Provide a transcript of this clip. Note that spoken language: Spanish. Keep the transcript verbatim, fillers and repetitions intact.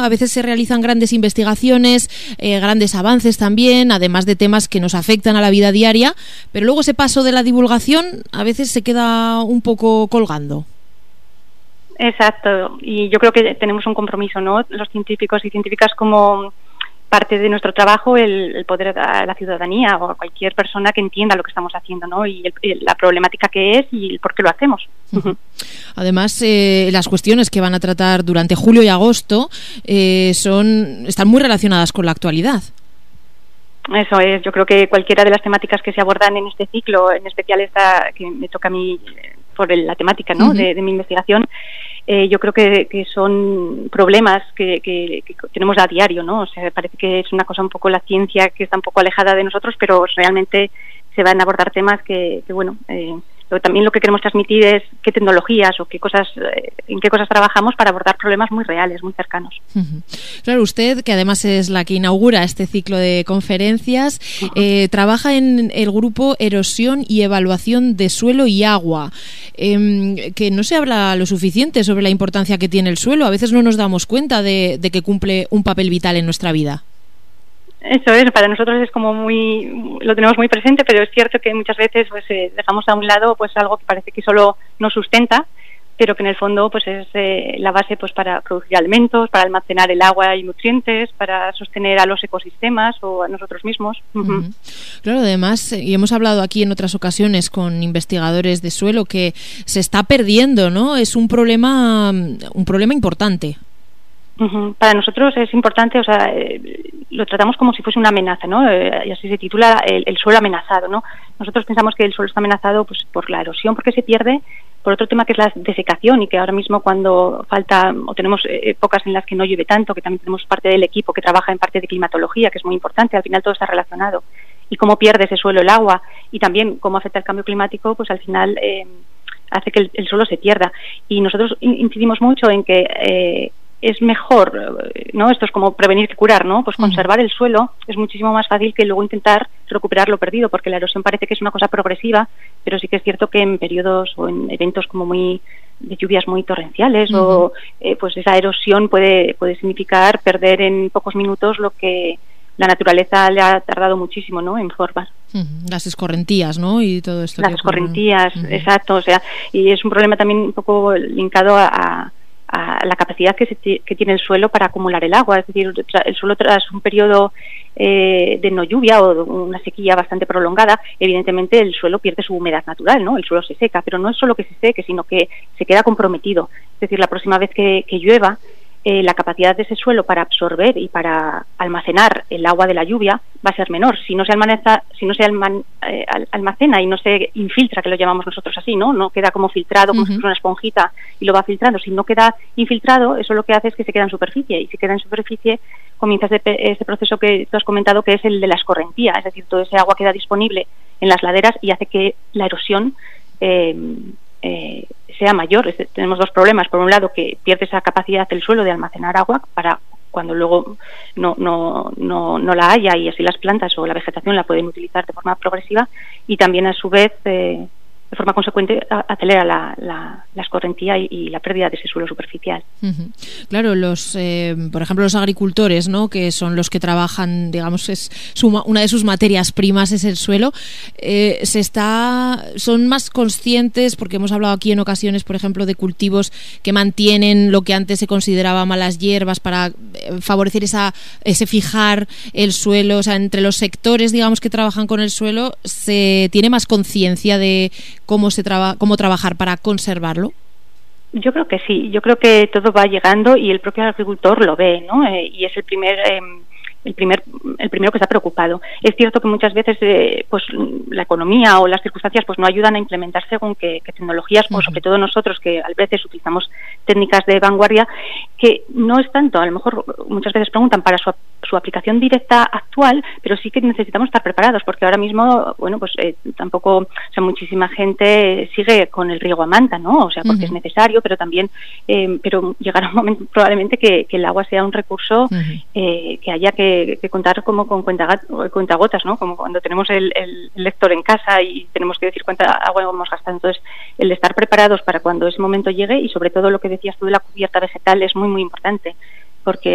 a veces se realizan grandes investigaciones, eh, grandes avances también, además de temas que nos afectan a la vida diaria, pero luego ese paso de la divulgación a veces se queda un poco colgando. Exacto, y yo creo que tenemos un compromiso, ¿no? Los científicos y científicas, como parte de nuestro trabajo, el, el poder a la ciudadanía o a cualquier persona que entienda lo que estamos haciendo, ¿no? Y el, la problemática que es y el por qué lo hacemos. Uh-huh. Además, eh, las cuestiones que van a tratar durante julio y agosto eh, son están muy relacionadas con la actualidad. Eso es, yo creo que cualquiera de las temáticas que se abordan en este ciclo, en especial esta que me toca a mí por el, la temática, ¿no? Uh-huh. de, de mi investigación, eh, yo creo que, que son problemas que, que, que tenemos a diario, ¿no? O sea, parece que es una cosa un poco la ciencia que está un poco alejada de nosotros, pero realmente se van a abordar temas que, que bueno, eh, pero también lo que queremos transmitir es qué tecnologías o qué cosas, eh, en qué cosas trabajamos para abordar problemas muy reales, muy cercanos. Uh-huh. Claro, usted, que además es la que inaugura este ciclo de conferencias, uh-huh. eh, trabaja en el grupo Erosión y Evaluación de Suelo y Agua, eh, que no se habla lo suficiente sobre la importancia que tiene el suelo. A veces no nos damos cuenta de, de que cumple un papel vital en nuestra vida. Eso es, para nosotros es como muy, lo tenemos muy presente, pero es cierto que muchas veces pues eh, dejamos a un lado pues algo que parece que solo nos sustenta, pero que en el fondo pues es eh, la base pues para producir alimentos, para almacenar el agua y nutrientes, para sostener a los ecosistemas o a nosotros mismos. Uh-huh. Uh-huh. Claro, además, y hemos hablado aquí en otras ocasiones con investigadores de suelo, que se está perdiendo, ¿no? Es un problema, un problema importante. Uh-huh. Para nosotros es importante, o sea, eh, lo tratamos como si fuese una amenaza, ¿no? Eh, y así se titula el, el suelo amenazado, ¿no? Nosotros pensamos que el suelo está amenazado pues por la erosión, porque se pierde, por otro tema que es la desecación, y que ahora mismo cuando falta o tenemos épocas en las que no llueve tanto, que también tenemos parte del equipo que trabaja en parte de climatología, que es muy importante, al final todo está relacionado, y cómo pierde ese suelo el agua, y también cómo afecta el cambio climático, pues al final eh, hace que el, el suelo se pierda. Y nosotros incidimos mucho en que eh, es mejor, ¿no? Esto es como prevenir que curar, ¿no? Pues conservar el suelo es muchísimo más fácil que luego intentar recuperar lo perdido, porque la erosión parece que es una cosa progresiva, pero sí que es cierto que en periodos o en eventos como muy de lluvias muy torrenciales uh-huh. o eh, pues esa erosión puede puede significar perder en pocos minutos lo que la naturaleza le ha tardado muchísimo, ¿no? En formar. Uh-huh. Las escorrentías, ¿no? Y todo esto. Las escorrentías, uh-huh. exacto, o sea, y es un problema también un poco linkado a, a a la capacidad que, se t- que tiene el suelo para acumular el agua, es decir, el suelo tras un periodo eh, de no lluvia o una sequía bastante prolongada, evidentemente el suelo pierde su humedad natural, ¿no? El suelo se seca, pero no es solo que se seque, sino que se queda comprometido, es decir, la próxima vez que, que llueva, eh, la capacidad de ese suelo para absorber y para almacenar el agua de la lluvia va a ser menor. Si no se almacena, si no se alman, eh, almacena y no se infiltra, que lo llamamos nosotros así, ¿no? No queda como filtrado, como uh-huh. si fuera una esponjita y lo va filtrando. Si no queda infiltrado, eso lo que hace es que se queda en superficie, y si queda en superficie comienza ese, ese proceso que tú has comentado, que es el de la escorrentía, es decir, todo ese agua queda disponible en las laderas y hace que la erosión eh, eh, sea mayor. Es, tenemos dos problemas. Por un lado, que pierde esa capacidad del suelo de almacenar agua para cuando luego no, no, no, no la haya, y así las plantas o la vegetación la pueden utilizar de forma progresiva, y también a su vez eh, de forma consecuente acelera la, la, la escorrentía y, y la pérdida de ese suelo superficial. Uh-huh. Claro, los eh, por ejemplo los agricultores, ¿no? Que son los que trabajan, digamos, es su, una de sus materias primas es el suelo, eh, se está son más conscientes, porque hemos hablado aquí en ocasiones, por ejemplo, de cultivos que mantienen lo que antes se consideraba malas hierbas para favorecer esa ese fijar el suelo. O sea, entre los sectores, digamos, que trabajan con el suelo, se tiene más conciencia de cómo se traba, cómo trabajar para conservarlo. Yo creo que sí, yo creo que todo va llegando y el propio agricultor lo ve, ¿no? Eh, y es el primer eh, el primer el primero que está preocupado. Es cierto que muchas veces eh, pues la economía o las circunstancias pues no ayudan a implementar según qué, qué tecnologías, uh-huh. o sobre todo nosotros que a veces utilizamos técnicas de vanguardia, que no es tanto, a lo mejor muchas veces preguntan para su, su aplicación directa actual, pero sí que necesitamos estar preparados, porque ahora mismo, bueno, pues eh, tampoco, o sea, muchísima gente sigue con el riego a manta, ¿no? O sea, porque uh-huh. es necesario, pero también, eh, pero llegará un momento probablemente que, que el agua sea un recurso uh-huh. eh, que haya que que contar como con cuentagotas, ¿no? Como cuando tenemos el, el lector en casa y tenemos que decir cuánta agua hemos gastado. Entonces, el de estar preparados para cuando ese momento llegue, y sobre todo lo que decías tú de la cubierta vegetal es muy, muy importante, porque